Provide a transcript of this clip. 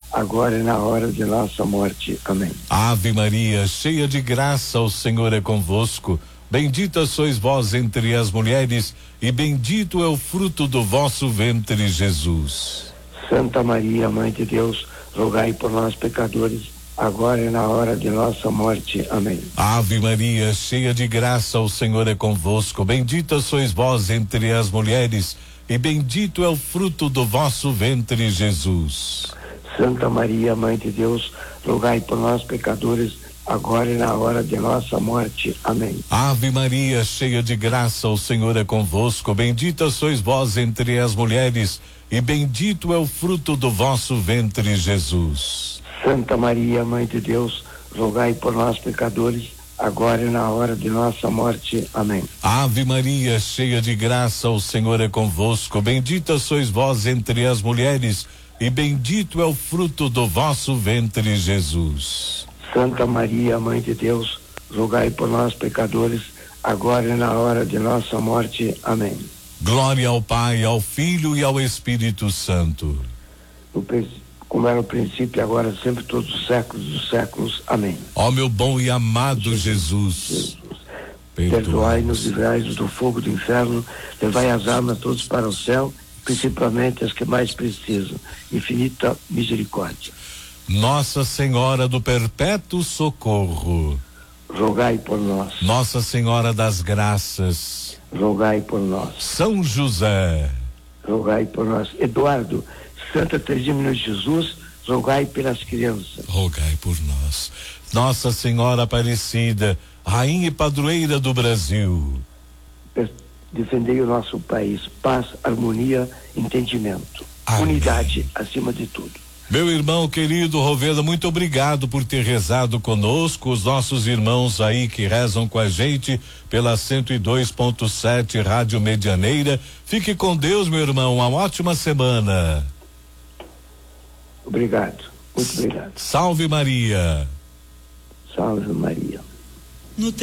agora e na hora de nossa morte. Amém. Ave Maria, cheia de graça, o Senhor é convosco. Bendita sois vós entre as mulheres, e bendito é o fruto do vosso ventre, Jesus. Santa Maria, Mãe de Deus, rogai por nós, pecadores, agora e na hora de nossa morte. Amém. Ave Maria, cheia de graça, o Senhor é convosco. Bendita sois vós entre as mulheres, e bendito é o fruto do vosso ventre, Jesus. Santa Maria, Mãe de Deus, rogai por nós, pecadores, agora e na hora de nossa morte. Amém. Ave Maria, cheia de graça, o Senhor é convosco. Bendita sois vós entre as mulheres, e bendito é o fruto do vosso ventre, Jesus. Santa Maria, Mãe de Deus, rogai por nós, pecadores, agora e na hora de nossa morte. Amém. Ave Maria, cheia de graça, o Senhor é convosco. Bendita sois vós entre as mulheres, e bendito é o fruto do vosso ventre, Jesus. Santa Maria, Mãe de Deus, rogai por nós, pecadores, agora e na hora de nossa morte. Amém. Glória ao Pai, ao Filho e ao Espírito Santo. Como era no princípio, agora, sempre, todos os séculos dos séculos. Amém. Ó meu bom e amado Jesus, perdoai-nos, livrai-nos do fogo do inferno, levai as almas todos para o céu, principalmente as que mais precisam. Infinita misericórdia. Nossa Senhora do Perpétuo Socorro, rogai por nós. Nossa Senhora das Graças, rogai por nós. São José, rogai por nós. Eduardo, Santa Teresinha de Jesus, rogai pelas crianças. rogai por nós. Nossa Senhora Aparecida, Rainha e Padroeira do Brasil, defendei o nosso país, paz, harmonia, entendimento. Amém. Unidade acima de tudo. Meu irmão querido Roveda, muito obrigado por ter rezado conosco, os nossos irmãos aí que rezam com a gente pela 102.7 Rádio Medianeira. Fique com Deus, meu irmão, uma ótima semana. Obrigado, muito obrigado. Salve Maria. Salve Maria.